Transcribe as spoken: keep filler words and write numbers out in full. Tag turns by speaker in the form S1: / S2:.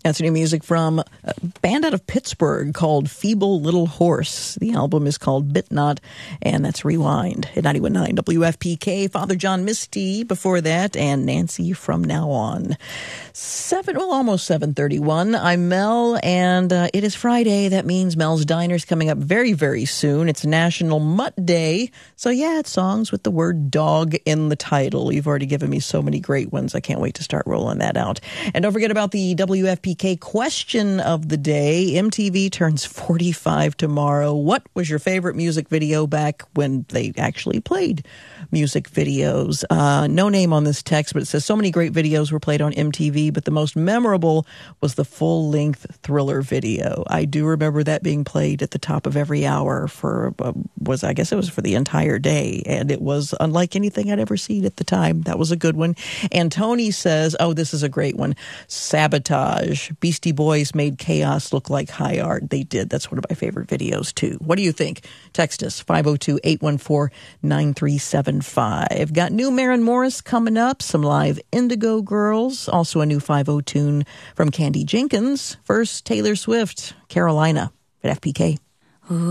S1: That's new music from a band out of Pittsburgh called Feeble Little Horse. The album is called Bit Not, and that's Rewind at ninety-one point nine W F P K. Father John Misty before that, and Nancy From Now On. Seven, well, almost seven thirty-one. I'm Mel, and uh, it is Friday. That means Mel's Diner's coming up very, very soon. It's National Mutt Day. So, yeah, it's songs with the word dog in the title. You've already given me so many great ones. I can't wait to start rolling that out. And don't forget about the W F P K question of the day. M T V turns forty-five tomorrow. What was your favorite music video back when they actually played music videos? Uh, no name on this text, but it says so many great videos were played on M T V, but the most memorable was the full-length Thriller video. I do remember that being played at the top of every hour for, uh, was I guess it was for the entire day, and it was unlike anything I'd ever seen at the time. That was a good one. And Tony says, oh, this is a great one, Sabotage. Beastie Boys made chaos look like high art. They did. That's one of my favorite videos, too. What do you think? Text us, five oh two, eight one four, nine three seven five. Got new Maren Morris coming up, some live Indigo Girls, also a new five oh tune from Candy Jenkins. First, Taylor Swift, Carolina at F P K.